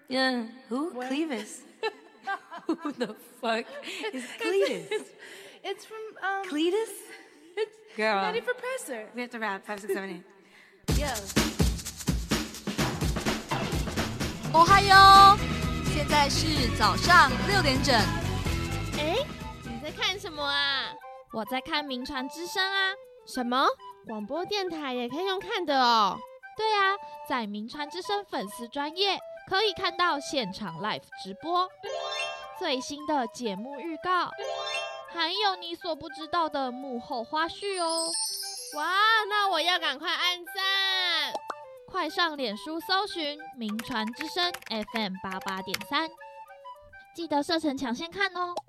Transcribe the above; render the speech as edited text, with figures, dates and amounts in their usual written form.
Yeah. Who? What? Clevis. Who the fuck is Cletus? It's from Cletus? It's Girl. Nutty Professor. We have to wrap 5, 6, 7, 8. Yo. 哦嗨哟！现在是早上6点整。 哎，你在看什么啊？ 我在看名传之声啊。 什么？广播电台也可以用看的哦？ 对啊，在名传之声粉丝专页可以看到现场 live 直播、最新的节目预告，还有你所不知道的幕后花絮哦。 哇，那我要赶快按赞！ 快上脸书搜寻名传之声 FM 88.3，记得设成抢先看哦。